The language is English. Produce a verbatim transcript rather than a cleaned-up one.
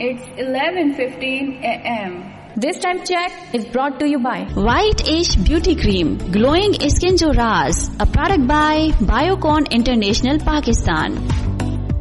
It's eleven fifteen a m This time check is brought to you by White Ish Beauty Cream, Glowing Skin Jo Raaz, a product by Biocon International, Pakistan.